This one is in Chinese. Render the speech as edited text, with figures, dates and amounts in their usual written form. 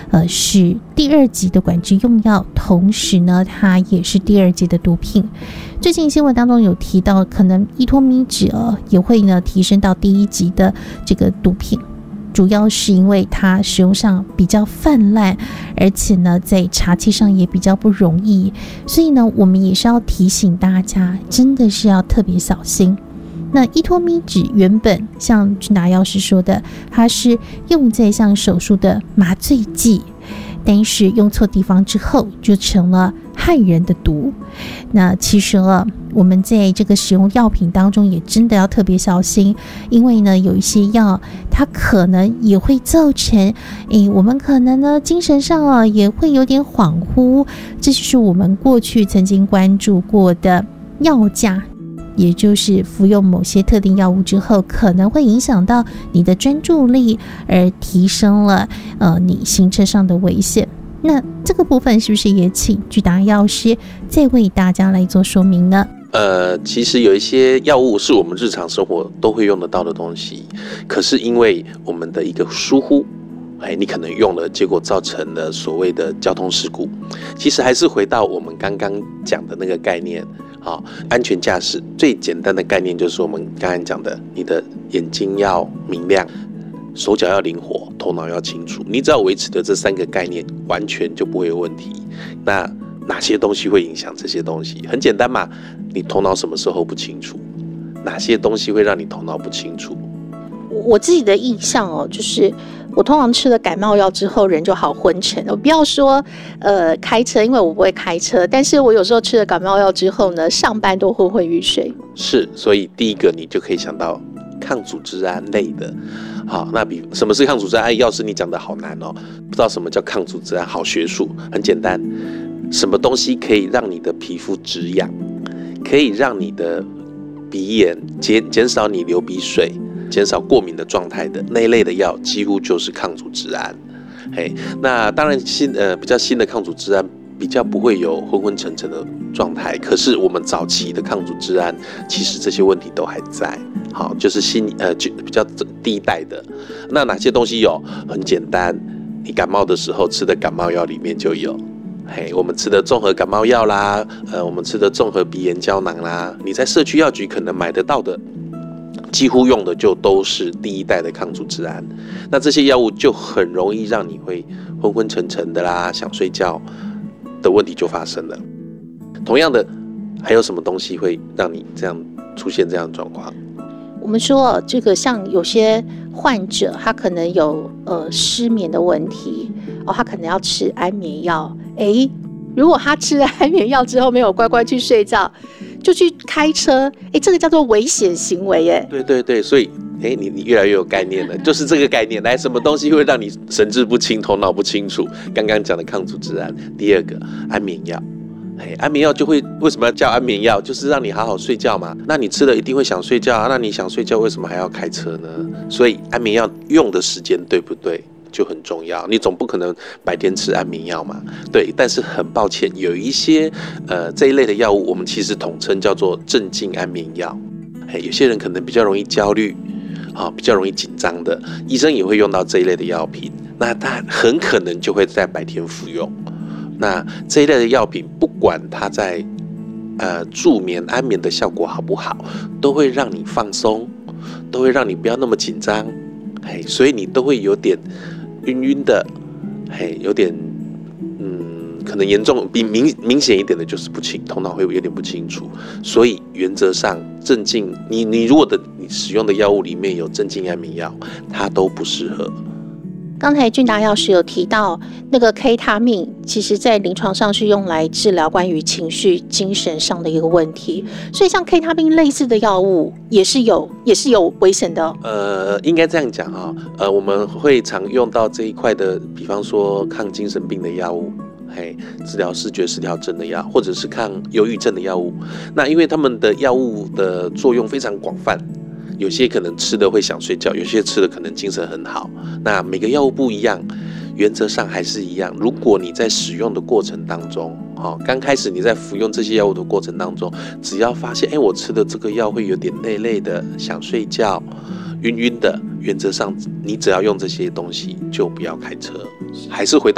是第2级的管制用药，同时呢它也是第2级的毒品。最近新闻当中有提到，可能依托咪酯也会呢提升到第1级的这个毒品，主要是因为它使用上比较泛滥，而且呢在查缉上也比较不容易，所以呢我们也是要提醒大家，真的是要特别小心。那依托咪酯原本像俊达药师说的，它是用在像手术的麻醉剂，但是用错地方之后就成了害人的毒。那其实我们在这个使用药品当中也真的要特别小心，因为呢有一些药它可能也会造成我们可能呢精神上也会有点恍惚，这就是我们过去曾经关注过的药驾，也就是服用某些特定药物之后，可能会影响到你的专注力，而提升了你行车上的危险。那这个部分是不是也请俊达药师再为大家来做说明呢？ 其实有一些药物是我们日常生活都会用得到的东西，可是因为我们的一个疏忽，你可能用了，结果造成了所谓的交通事故。其实还是回到我们刚刚讲的那个概念，安全驾驶最简单的概念就是我们刚才讲的，你的眼睛要明亮，手脚要灵活，头脑要清楚。你只要维持的这3个概念，完全就不会有问题。那哪些东西会影响这些东西？很简单嘛，你头脑什么时候不清楚？哪些东西会让你头脑不清楚？ 我自己的印象就是我通常吃了感冒药之后人就好昏沉。我不要说开车，因为我不会开车，但是我有时候吃了感冒药之后呢，上班都昏昏欲睡。是， 所以第一个你就可以想到抗组织胺类的。好，那什么是抗组织胺？药师你讲的好难不知道什么叫抗组织胺，好学术，很简单，什么东西可以让你的皮肤止痒，可以让你的鼻炎减少你流鼻水，减少过敏的状态的那一类的药，几乎就是抗组织胺。那当然比较新的抗组织胺比较不会有昏昏沉沉的状态，可是我们早期的抗组织胺其实这些问题都还在。好，就是比较第1代的。那哪些东西有？很简单，你感冒的时候吃的感冒药里面就有。我们吃的综合感冒药啦，我们吃的综合鼻炎胶囊啦，你在社区药局可能买得到的，几乎用的就都是第1代的抗组织胺。那这些药物就很容易让你会昏昏沉沉的啦，想睡觉的问题就发生了。同样的，还有什么东西会让你这样出现这样的状况？ 我们说这个像有些患者他可能有失眠的问题他可能要吃安眠药。如果他吃了安眠药之后没有乖乖去睡觉，就去开车，这个叫做危险行为耶。 对，所以你越来越有概念了，就是这个概念。来，什么东西会让你神志不清、头脑不清楚？刚刚讲的抗组织胺。第2个，安眠药。安眠药就会为什么要叫安眠药？就是让你好好睡觉嘛。那你吃了一定会想睡觉那你想睡觉为什么还要开车呢？所以安眠药用的时间对不对就很重要。你总不可能白天吃安眠药嘛。对，但是很抱歉，有一些这一类的药物我们其实统称叫做镇静安眠药。有些人可能比较容易焦虑比较容易紧张的，医生也会用到这一类的药品，那他很可能就会在白天服用。那这一类的药品不管它在助眠安眠的效果好不好，都会让你放松，都会让你不要那么紧张，所以你都会有点晕晕的，有点可能严重比明显一点的就是头脑会有点不清楚。所以原则上镇静，你如果你使用的药物里面有镇静安眠药，它都不适合。 刚才俊达药师有提到那个 K 他命，其实在临床上是用来治疗关于情绪精神上的一个问题，所以像 K 他命类似的药物也是有危险的应该这样讲我们会常用到这一块的，比方说抗精神病的药物，治疗视觉失调症的药，或者是抗忧郁症的药物。那因为他们的药物的作用非常广泛，有些可能吃的会想睡觉，有些吃的可能精神很好。那每个药物不一样，原则上还是一样。如果你在使用的过程当中，刚开始你在服用这些药物的过程当中，只要发现我吃的这个药会有点累累的，想睡觉，晕晕的，原则上你只要用这些东西就不要开车。还是回到